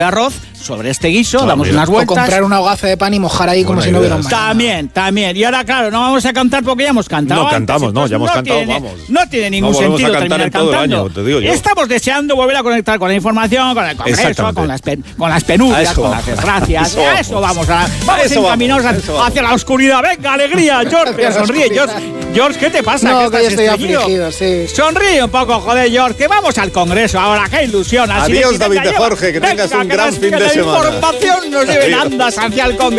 arroz sobre este guiso, damos unas vueltas. O comprar una hogaza de pan y mojar ahí como si no hubiera un mañana. También. Y ahora, claro, no vamos a cantar porque ya hemos cantado. No cantamos, ya hemos cantado, vamos. No tiene ningún sentido terminar cantando. Año, te digo yo. Estamos deseando volver a conectar con la información, con el congreso, con las penurias, con las desgracias. A eso vamos encaminados hacia la oscuridad. Venga, alegría, George, sonríe, George, ¿qué te pasa? No, que yo estoy afligido, sí. Sonríe un poco, joder, George, que vamos al congreso ahora, qué ilusión. Adiós, David de Jorge, que tengas un gran fin de semana. La información nos lleve en andas hacia el congreso.